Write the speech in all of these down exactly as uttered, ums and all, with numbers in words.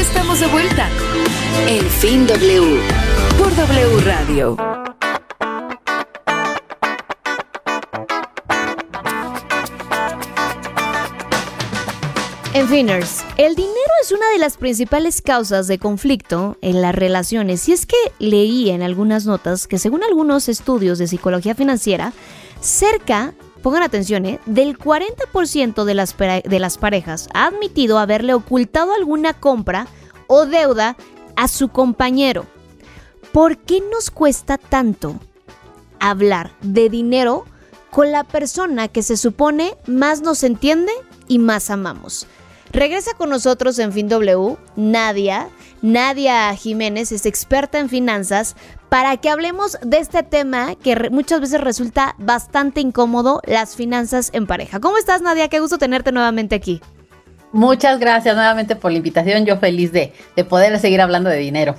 estamos de vuelta. En Fin W, por W Radio. En Finers, el dinero es una de las principales causas de conflicto en las relaciones. Y es que leí en algunas notas que según algunos estudios de psicología financiera, cerca, pongan atención, ¿eh? del cuarenta por ciento de las, de las parejas ha admitido haberle ocultado alguna compra o deuda a su compañero. ¿Por qué nos cuesta tanto hablar de dinero con la persona que se supone más nos entiende y más amamos? Regresa con nosotros en Fin W, Nadia. Nadia Jiménez es experta en finanzas para que hablemos de este tema que re- muchas veces resulta bastante incómodo, las finanzas en pareja. ¿Cómo estás, Nadia? Qué gusto tenerte nuevamente aquí. Muchas gracias nuevamente por la invitación. Yo feliz de, de poder seguir hablando de dinero.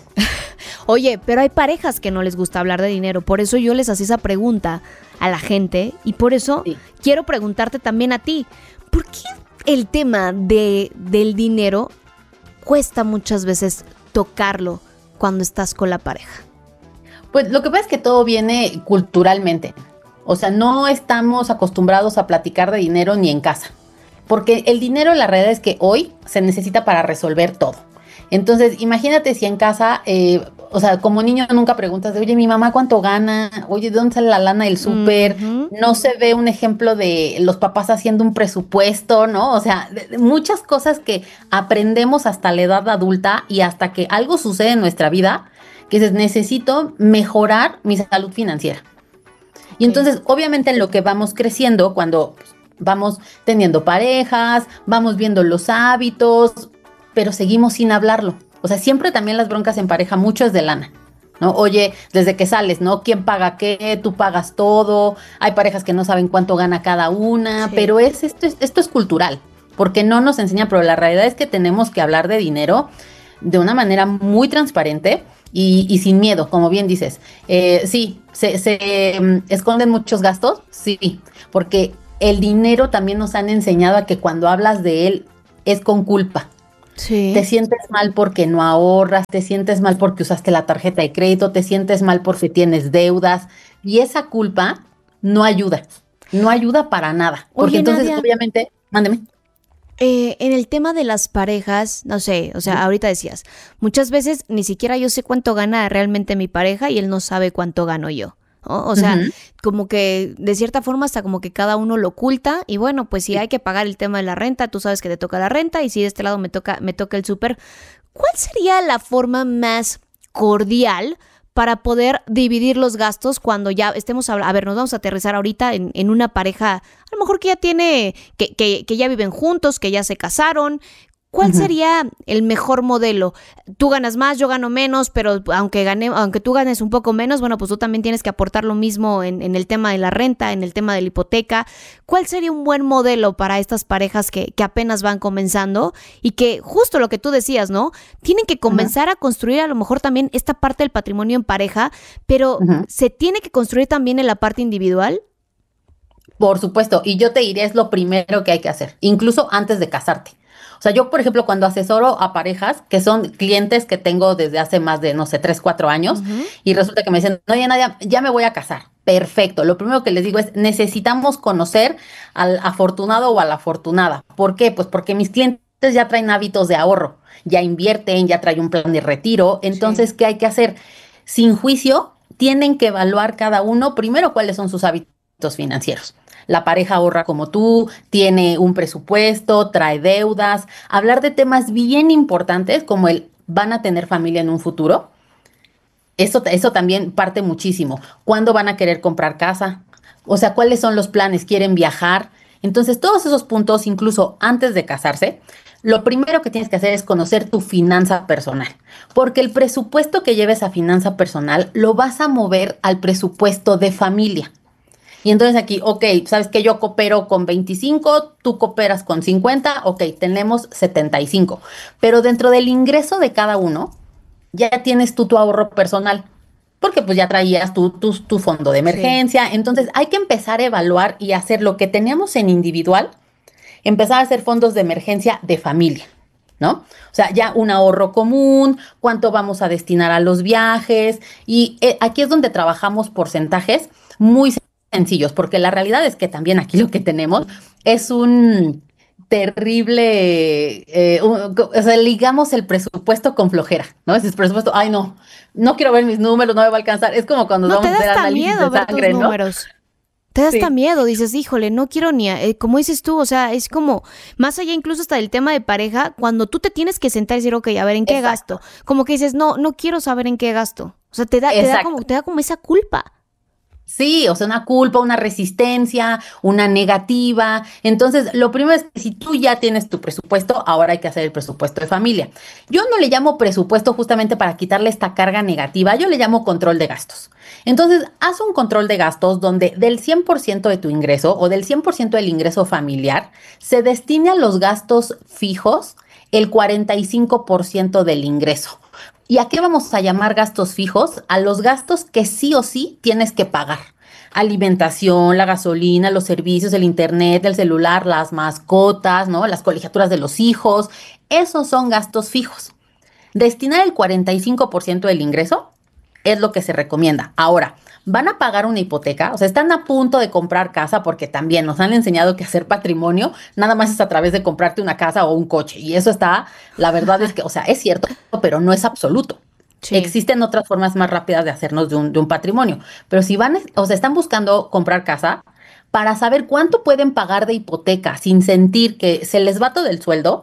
Oye, pero hay parejas que no les gusta hablar de dinero. Por eso yo les hacía esa pregunta a la gente y por eso sí. quiero preguntarte también a ti. ¿Por qué el tema de, del dinero cuesta muchas veces tocarlo cuando estás con la pareja? Pues lo que pasa es que todo viene culturalmente. O sea, no estamos acostumbrados a platicar de dinero ni en casa. Porque el dinero, la realidad es que hoy se necesita para resolver todo. Entonces, imagínate si en casa, eh, o sea, como niño nunca preguntas de, oye, mi mamá cuánto gana, oye, ¿de dónde sale la lana del súper? Uh-huh. No se ve un ejemplo de los papás haciendo un presupuesto, ¿no? O sea, de, de muchas cosas que aprendemos hasta la edad adulta y hasta que algo sucede en nuestra vida, que dices, necesito mejorar mi salud financiera. Y entonces, obviamente, en lo que vamos creciendo, cuando vamos teniendo parejas, vamos viendo los hábitos, pero seguimos sin hablarlo. O sea, siempre también las broncas en pareja, mucho es de lana, ¿no? Oye, desde que sales, ¿no? ¿Quién paga qué? Tú pagas todo. Hay parejas que no saben cuánto gana cada una, sí. pero es esto, es esto es cultural, porque no nos enseña, pero la realidad es que tenemos que hablar de dinero de una manera muy transparente y, y sin miedo, como bien dices. Eh, sí, se, se um, esconden muchos gastos, sí, porque el dinero también nos han enseñado a que cuando hablas de él es con culpa. Sí. Te sientes mal porque no ahorras, te sientes mal porque usaste la tarjeta de crédito, te sientes mal porque tienes deudas y esa culpa no ayuda, no ayuda para nada. Porque Oye, entonces, Nadia, obviamente, mándeme. Eh, en el tema de las parejas, no sé, o sea, sí. ahorita decías, muchas veces ni siquiera yo sé cuánto gana realmente mi pareja y él no sabe cuánto gano yo. ¿No? O sea, uh-huh. como que de cierta forma hasta como que cada uno lo oculta y bueno, pues si sí. hay que pagar el tema de la renta, tú sabes que te toca la renta y si de este lado me toca, me toca el súper. ¿Cuál sería la forma más cordial para poder dividir los gastos cuando ya estemos, a, a ver, nos vamos a aterrizar ahorita en, en una pareja, a lo mejor que ya tiene, que, que, que ya viven juntos, que ya se casaron? ¿Cuál uh-huh. sería el mejor modelo? Tú ganas más, yo gano menos, pero aunque gane, aunque tú ganes un poco menos, bueno, pues tú también tienes que aportar lo mismo en, en el tema de la renta, en el tema de la hipoteca. ¿Cuál sería un buen modelo para estas parejas que, que apenas van comenzando y que justo lo que tú decías, ¿no? Tienen que comenzar uh-huh. a construir a lo mejor también esta parte del patrimonio en pareja, pero uh-huh. ¿se tiene que construir también en la parte individual? Por supuesto, y yo te diría es lo primero que hay que hacer, incluso antes de casarte. O sea, yo, por ejemplo, cuando asesoro a parejas, que son clientes que tengo desde hace más de, no sé, tres, cuatro años, uh-huh. y resulta que me dicen, no, ya, Nadia, ya me voy a casar. Perfecto. Lo primero que les digo es, necesitamos conocer al afortunado o a la afortunada. ¿Por qué? Pues porque mis clientes ya traen hábitos de ahorro, ya invierten, ya traen un plan de retiro. Entonces, sí. ¿qué hay que hacer? Sin juicio, tienen que evaluar cada uno, primero, cuáles son sus hábitos financieros. La pareja ahorra como tú, tiene un presupuesto, trae deudas. Hablar de temas bien importantes como el van a tener familia en un futuro. Eso, eso también parte muchísimo. ¿Cuándo van a querer comprar casa? O sea, ¿cuáles son los planes? ¿Quieren viajar? Entonces, todos esos puntos, incluso antes de casarse, lo primero que tienes que hacer es conocer tu finanza personal. Porque el presupuesto que lleves a finanza personal lo vas a mover al presupuesto de familia. Y entonces aquí, ok, sabes que yo coopero con veinticinco, tú cooperas con cincuenta, ok, tenemos setenta y cinco. Pero dentro del ingreso de cada uno, ya tienes tú tu ahorro personal, porque pues ya traías tu, tu, tu fondo de emergencia. Sí. Entonces hay que empezar a evaluar y hacer lo que teníamos en individual, empezar a hacer fondos de emergencia de familia. ¿no? O sea, ya un ahorro común, cuánto vamos a destinar a los viajes, y eh, aquí es donde trabajamos porcentajes muy sencillos, porque la realidad es que también aquí lo que tenemos es un terrible, eh, un- o sea, ligamos el presupuesto con flojera, ¿no? Ese presupuesto, ay no, no quiero ver mis números, no me va a alcanzar. Es como cuando No, vamos te a da hacer hasta análisis miedo de ver tus sangre, ¿no? números. Te da hasta Sí, miedo, dices, híjole, no quiero ni, a- eh, como dices tú, o sea, es como, más allá incluso hasta del tema de pareja, cuando tú te tienes que sentar y decir, ok, a ver, ¿en qué exacto, gasto? Como que dices, no, no quiero saber en qué gasto. O sea, te da, te da como, exacto. te da como esa culpa. Sí, o sea, una culpa, una resistencia, una negativa. Entonces, lo primero es que si tú ya tienes tu presupuesto, ahora hay que hacer el presupuesto de familia. Yo no le llamo presupuesto justamente para quitarle esta carga negativa, yo le llamo control de gastos. Entonces, haz un control de gastos donde del cien por ciento de tu ingreso o del cien por ciento del ingreso familiar se destine a los gastos fijos el cuarenta y cinco por ciento del ingreso. ¿Y a qué vamos a llamar gastos fijos? A los gastos que sí o sí tienes que pagar. Alimentación, la gasolina, los servicios, el internet, el celular, las mascotas, ¿no? Las colegiaturas de los hijos. Esos son gastos fijos. Destinar el cuarenta y cinco por ciento del ingreso es lo que se recomienda. Ahora, van a pagar una hipoteca, o sea, están a punto de comprar casa porque también nos han enseñado que hacer patrimonio nada más es a través de comprarte una casa o un coche. Y eso está, la verdad es que, o sea, es cierto, pero no es absoluto. Sí. Existen otras formas más rápidas de hacernos de un, de un patrimonio. Pero si van, o sea, están buscando comprar casa para saber cuánto pueden pagar de hipoteca sin sentir que se les va todo el sueldo,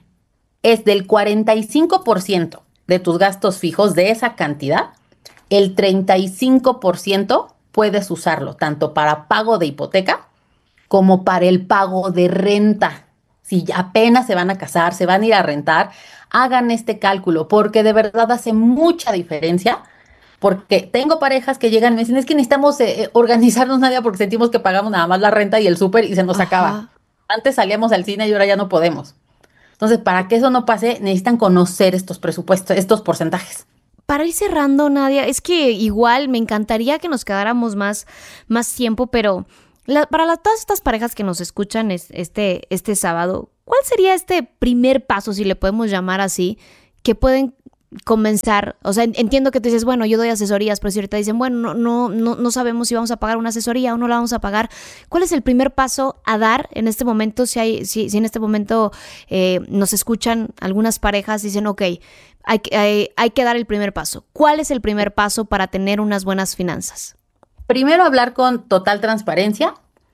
es del cuarenta y cinco por ciento de tus gastos fijos, de esa cantidad, el treinta y cinco por ciento puedes usarlo tanto para pago de hipoteca como para el pago de renta. Si apenas se van a casar, se van a ir a rentar, hagan este cálculo porque de verdad hace mucha diferencia. Porque tengo parejas que llegan y me dicen, es que necesitamos eh, organizarnos, Nadia, porque sentimos que pagamos nada más la renta y el súper y se nos acaba. Ajá. Antes salíamos al cine y ahora ya no podemos. Entonces, para que eso no pase, necesitan conocer estos presupuestos, estos porcentajes. Para ir cerrando, Nadia, es que igual me encantaría que nos quedáramos más, más tiempo, pero la- para la- todas estas parejas que nos escuchan es- este, este sábado, ¿cuál sería este primer paso, si le podemos llamar así, que pueden comenzar? O sea, en- entiendo que tú dices, bueno, yo doy asesorías, pero si ahorita dicen, bueno, no, no, no, no sabemos si vamos a pagar una asesoría o no la vamos a pagar. ¿Cuál es el primer paso a dar en este momento? Si hay, si, si en este momento eh, nos escuchan algunas parejas y dicen, ok, hay, que- hay, hay que dar el primer paso. ¿Cuál es el primer paso para tener unas buenas finanzas? Primero hablar con total transparencia,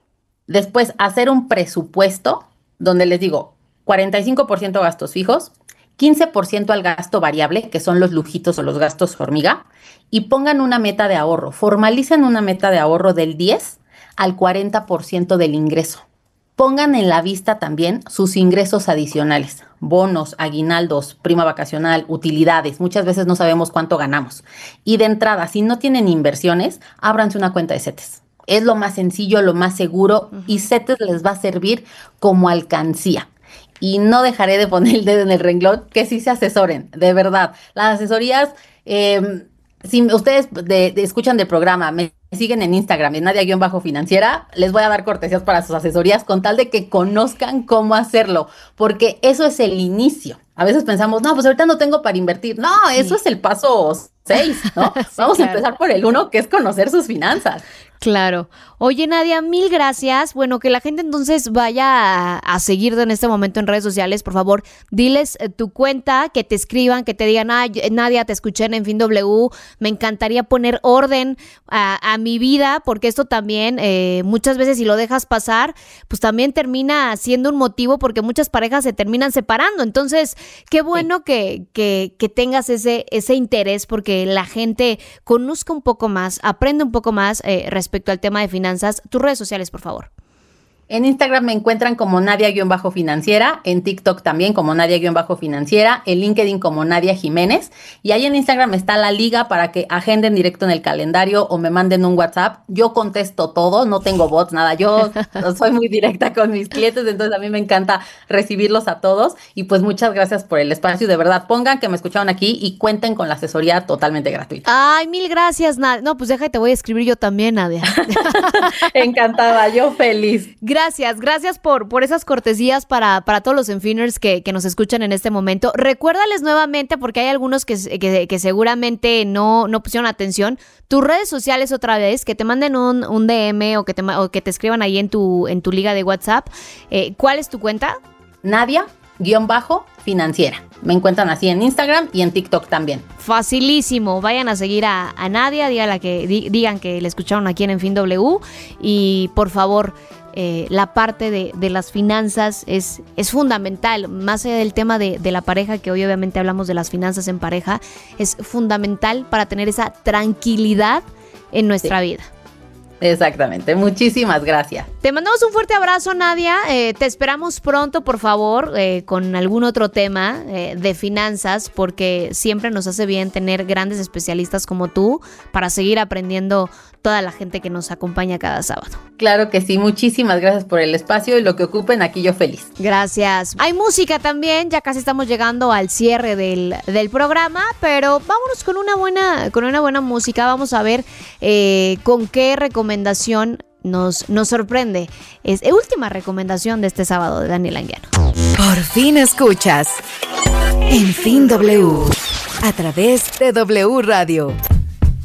después hacer un presupuesto donde les digo cuarenta y cinco por ciento gastos fijos, quince por ciento al gasto variable, que son los lujitos o los gastos hormiga, y pongan una meta de ahorro, formalicen una meta de ahorro del diez al cuarenta por ciento del ingreso. Pongan en la vista también sus ingresos adicionales, bonos, aguinaldos, prima vacacional, utilidades. Muchas veces no sabemos cuánto ganamos. Y de entrada, si no tienen inversiones, ábranse una cuenta de CETES. Es lo más sencillo, lo más seguro y Ujú. CETES les va a servir como alcancía. Y no dejaré de poner el dedo en el renglón, que sí se asesoren, de verdad. Las asesorías, eh, si ustedes de, de- escuchan del programa, me siguen en Instagram, en Nadia-Financiera, les voy a dar cortesías para sus asesorías con tal de que conozcan cómo hacerlo, porque eso es el inicio. A veces pensamos, no, pues ahorita no tengo para invertir. No, eso Sí, es el paso seis, ¿no? sí, Vamos a claro. empezar por el uno, que es conocer sus finanzas. Claro. Oye, Nadia, mil gracias. Bueno, que la gente entonces vaya a, a seguirte en este momento en redes sociales. Por favor, diles eh, tu cuenta, que te escriban, que te digan, ah, yo- Nadia, te escuché en Fin W. Me encantaría poner orden a, a mi vida, porque esto también, eh, muchas veces si lo dejas pasar, pues también termina siendo un motivo porque muchas parejas se terminan separando. Entonces, qué bueno que, que, que tengas ese, ese interés porque la gente conozca un poco más, aprende un poco más eh, respecto al tema de finanzas. Tus redes sociales, por favor. En Instagram me encuentran como Nadia-Financiera, en TikTok también como Nadia-Financiera, en LinkedIn como Nadia Jiménez. Y ahí en Instagram está la liga para que agenden directo en el calendario o me manden un WhatsApp. Yo contesto todo, no tengo bots, nada. Yo soy muy directa con mis clientes, entonces a mí me encanta recibirlos a todos. Y pues muchas gracias por el espacio. De verdad, pongan que me escucharon aquí y cuenten con la asesoría totalmente gratuita. Ay, mil gracias, Nadia. No, pues déjate, voy a escribir yo también, Nadia. Encantada, yo feliz. Gracias, gracias por, por esas cortesías para, para todos los Enfiners que, que nos escuchan en este momento. Recuérdales nuevamente, porque hay algunos que, que, que seguramente no, no pusieron atención, tus redes sociales otra vez, que te manden un, un D M o que te, o que te escriban ahí en tu, en tu liga de WhatsApp. Eh, ¿Cuál es tu cuenta? Nadia, guión bajo, financiera. Me encuentran así en Instagram y en TikTok también. Facilísimo. Vayan a seguir a, a Nadia, díganle que, di, digan que le escucharon aquí en Enfin W y por favor, eh, la parte de, de las finanzas es, es fundamental. Más allá del tema de, de la pareja, que hoy obviamente hablamos de las finanzas en pareja, es fundamental para tener esa tranquilidad en nuestra sí. vida. Exactamente, muchísimas gracias. Te mandamos un fuerte abrazo, Nadia. Eh, te esperamos pronto, por favor, eh, con algún otro tema eh, de finanzas, porque siempre nos hace bien tener grandes especialistas como tú para seguir aprendiendo toda la gente que nos acompaña cada sábado. Claro que sí, muchísimas gracias por el espacio y lo que ocupen, aquí yo feliz. Gracias. Hay música también, ya casi estamos llegando al cierre del, del programa, pero vámonos con una buena, con una buena música. Vamos a ver eh, con qué recomendación nos, nos sorprende. Es la última recomendación de este sábado de Daniel Anguiano. Por fin escuchas Enfin W a través de W Radio.